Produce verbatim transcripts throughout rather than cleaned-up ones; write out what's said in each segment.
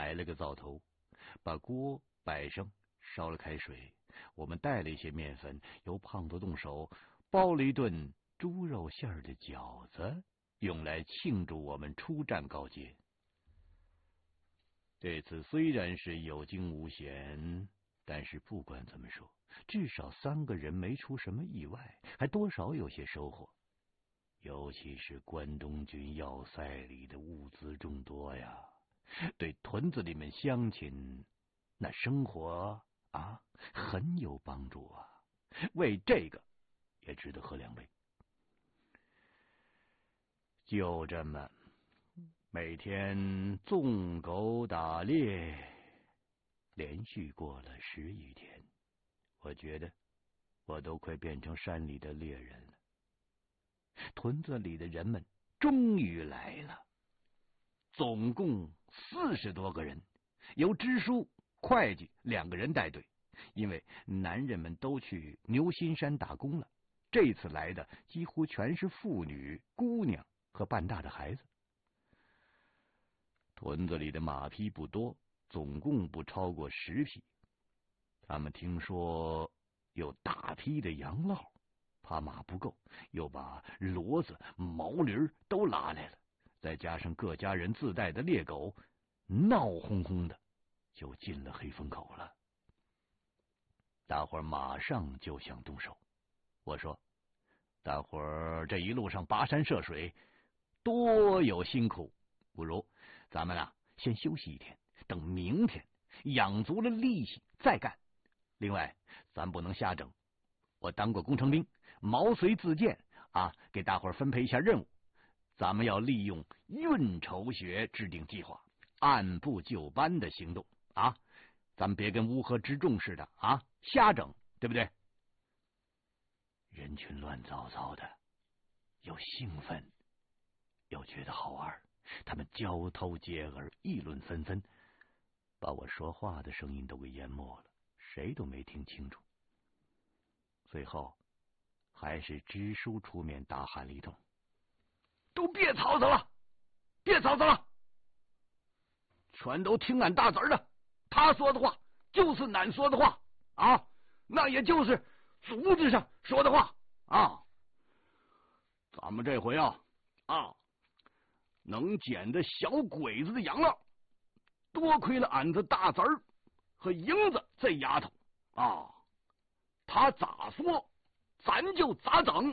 来了个灶头，把锅摆上，烧了开水。我们带了一些面粉，由胖子动手包了一顿猪肉馅儿的饺子，用来庆祝我们出战告捷。这次虽然是有惊无险，但是不管怎么说，至少三个人没出什么意外，还多少有些收获。尤其是关东军要塞里的物资众多呀，对屯子里面乡亲那生活啊很有帮助啊，为这个也值得喝两杯。就这么每天纵狗打猎，连续过了十余天，我觉得我都快变成山里的猎人了。屯子里的人们终于来了，总共四十多个人，由支书、会计两个人带队。因为男人们都去牛心山打工了，这次来的几乎全是妇女、姑娘和半大的孩子。屯子里的马匹不多，总共不超过十匹。他们听说有大批的洋烙，怕马不够，又把骡子、毛驴都拉来了，再加上各家人自带的猎狗，闹哄哄的就进了黑风口了。大伙儿马上就想动手。我说，大伙儿这一路上跋山涉水，多有辛苦，不如咱们啊先休息一天，等明天养足了力气再干。另外，咱不能瞎整。我当过工程兵，毛遂自荐啊，给大伙儿分配一下任务。咱们要利用运筹学制定计划，按部就班的行动啊！咱们别跟乌合之众似的啊，瞎整，对不对？人群乱糟糟的，又兴奋，又觉得好玩，他们交头接耳，议论纷纷，把我说话的声音都给淹没了，谁都没听清楚。最后，还是支书出面大喊了一通：“都别吵吵了，别吵吵了，全都听俺大侄儿的。他说的话就是俺说的话啊，那也就是组织上说的话啊。咱们这回啊啊，能捡的小鬼子的羊了，多亏了俺的大侄儿和英子这丫头啊。”他咋说，咱就咋整。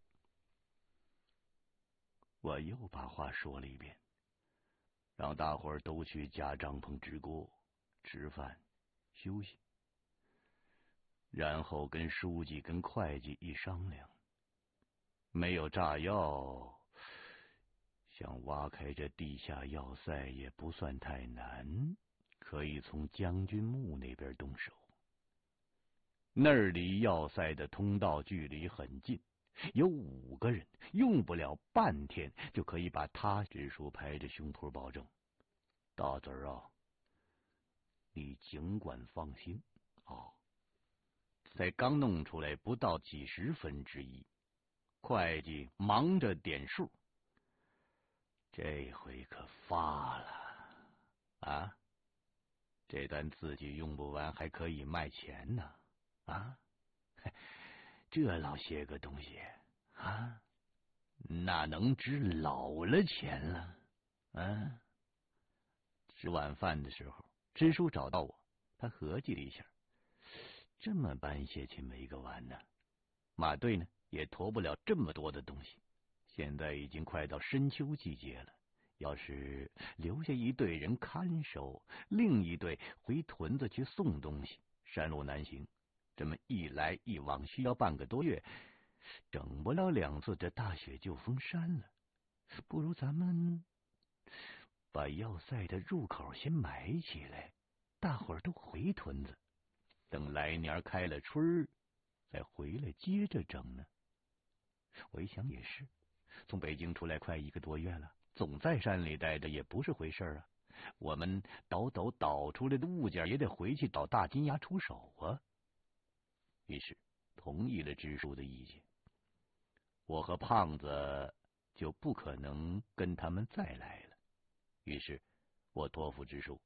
我又把话说了一遍，让大伙儿都去架帐篷支锅、吃饭、休息。然后跟书记、跟会计一商量，没有炸药，想挖开这地下要塞也不算太难，可以从将军墓那边动手。那儿离要塞的通道距离很近，有五个人，用不了半天就可以把他支书拍着胸脯保证。大侄儿啊，你尽管放心啊！才刚弄出来不到几十分之一，会计忙着点数，这回可发了啊！这单自己用不完，还可以卖钱呢。啊，这老些个东西啊，哪能值老了钱了？啊！吃晚饭的时候，支书找到我，他合计了一下，这么搬下去没个完呢。马队呢也驮不了这么多的东西，现在已经快到深秋季节了。要是留下一队人看守，另一队回屯子去送东西，山路难行。这么一来一往需要半个多月，整不了两次这大雪就封山了。不如咱们把要塞的入口先埋起来，大伙儿都回屯子，等来年开了春再回来接着整呢。我一想也是，从北京出来快一个多月了，总在山里待着也不是回事啊。我们倒倒倒出来的物件也得回去找大金牙出手啊。于是同意了支书的意见，我和胖子就不可能跟他们再来了。于是我托付支书